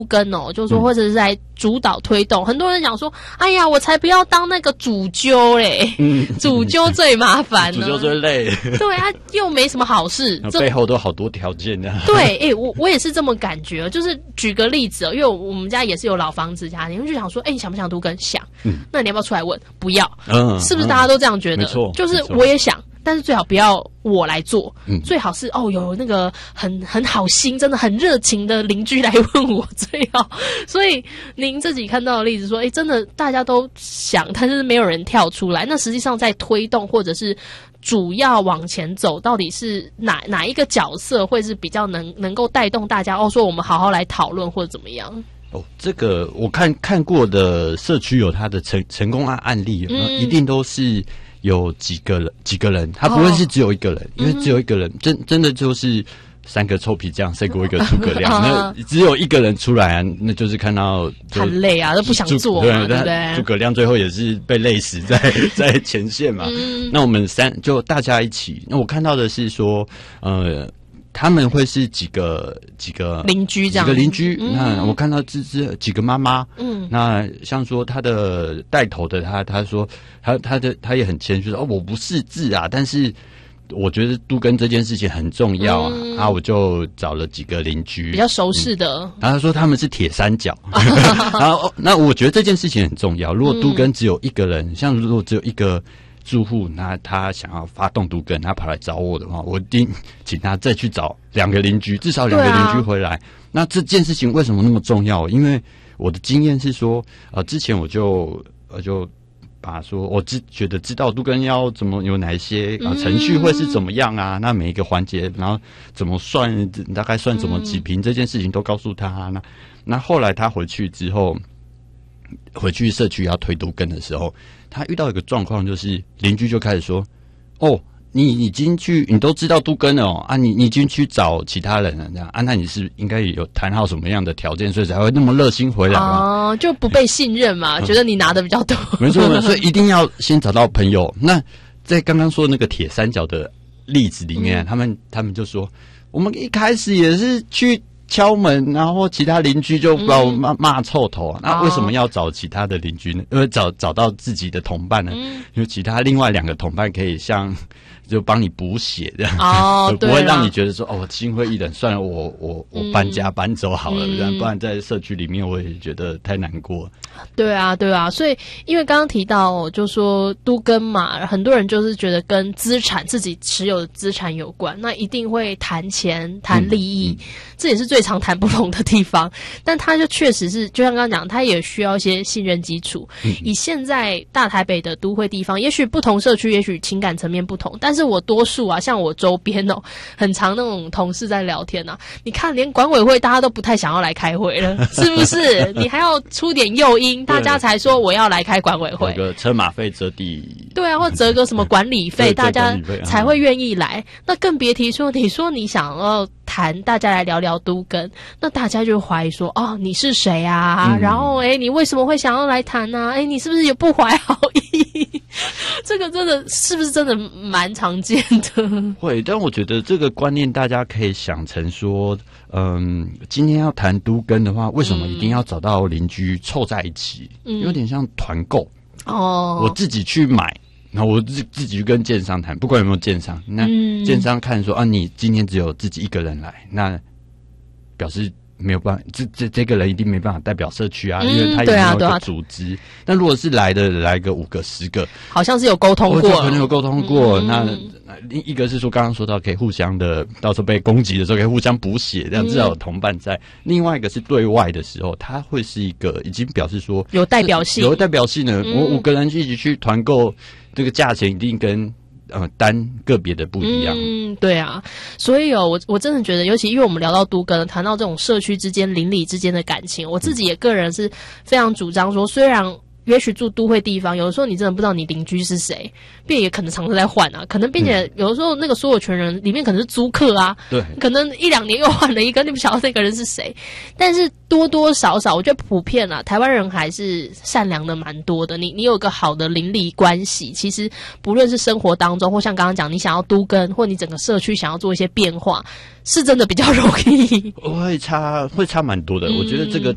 根哦，就是说或者是在主导推动，很多人讲说，哎呀，我才不要当那个主揪嘞，主揪最麻烦了， 主揪最累， 对啊，又没什么好事， 背后都好多条件的。 对，我也是这么感觉，就是举个例子哦，因为我们家也是有老房子家庭，就想说，你想不想都根？想，那你要不要出来问？不要，是不是大家都这样觉得？ 没错， 就是我也想。但是最好不要我来做，最好是有那个很好心，真的很热情的邻居来问我最好。所以您自己看到的例子说，真的大家都想，但是没有人跳出来。那实际上在推动或者是主要往前走，到底是哪一个角色会是比较能够带动大家说我们好好来讨论或者怎么样？ 这个我看过的社区有他的成功案例，一定都是。有几个人，他不会是只有一个人，因为只有一个人，真的就是三个臭皮匠胜过一个诸葛亮。那只有一个人出来啊，那就是看到很累啊，都不想做嘛，对不对？ 诸葛亮最后也是被累死在前线嘛。那我们就大家一起。那我看到的是说，他们会是几个邻居这样， 几个邻居。那我看到几个妈妈，那像说他的带头的他说他也很谦虚说我不识字啊，但是我觉得都根这件事情很重要啊，我就找了几个邻居比较熟识的， 然后他说他们是铁三角，然后那我觉得这件事情很重要。如果都根只有一个人，像如果只有一个住户，那他想要发动都根，他跑来找我的话，我一定请他再去找2个邻居，至少2个邻居回来。那这件事情为什么那么重要？因为我的经验是说，之前我就把说，我觉得知道都根要怎么有哪一些程序会是怎么样啊？那每一个环节，然后怎么算，大概算怎么几坪，这件事情都告诉他。那后来他回去之后，回去社区要推都根的时候，他遇到一个状况，就是邻居就开始说：“你已经你都知道都根了你已经去找其他人了，这样那你是应该有谈好什么样的条件，所以才会那么热心回来嘛？ 就不被信任嘛，觉得你拿的比较多。 没错，所以一定要先找到朋友。那在刚刚说那个铁三角的例子里面，他们就说，我们一开始也是去敲门，然后其他邻居就把我骂臭头那为什么要找其他的邻居呢？找到自己的同伴呢？因为其他另外2个同伴可以就帮你补血这样不会让你觉得说我心灰意冷，算了，我搬家搬走好了，不然在社区里面我也觉得太难过。 对啊，所以因为刚刚提到就说都根嘛，很多人就是觉得跟资产自己持有的资产有关，那一定会谈钱谈利益，这也是最常谈不拢的地方。但他就确实是就像刚刚讲，他也需要一些信任基础。以现在大台北的都会地方，也许不同社区也许情感层面不同，但是我多数像我周边很常那种同事在聊天你看连管委会大家都不太想要来开会了，是不是？你还要出点诱因，大家才说我要来开管委会， 有个车马费折抵， 对啊，或折个什么管理费，大家才会愿意来。那更别提说，你说你想要谈，大家来聊聊都根，那大家就怀疑说，你是谁啊？然后你为什么会想要来谈啊？你是不是也不怀好意？这个真的是不是真的蛮常见的？ 会，但我觉得这个观念大家可以想成说，今天要谈都根的话，为什么一定要找到邻居凑在一起？有点像团购我自己去买，然后我自己去跟建商谈，不管有没有建商，那建商看说你今天只有自己一个人来，那表示没有办法，这个人一定没办法代表社区因为他也没有一个组织。但如果是来个5个10个， 好像是有沟通过， 可能有沟通过。那一个是说刚刚说到可以互相的，到时候被攻击的时候可以互相补血，这样至少有同伴在。另外一个是对外的时候，他会是一个已经表示说有代表性， 有代表性的。我5个人一起去团购，这个价钱一定跟单个别的不一样。 对啊，所以我真的觉得，尤其因为我们聊到都根，谈到这种社区之间邻里之间的感情，我自己也个人是非常主张说，虽然也许住都会地方，有的时候你真的不知道你邻居是谁，并也可能常常在换可能并且有的时候那个所有权人里面可能是租客对， 可能1-2年又换了一个，你不晓得那个人是谁。但是多多少少我觉得普遍台湾人还是善良的蛮多的。你有个好的邻里关系，其实不论是生活当中，或像刚刚讲你想要都根，或你整个社区想要做一些变化，是真的比较容易。 会差蛮多的。我觉得这个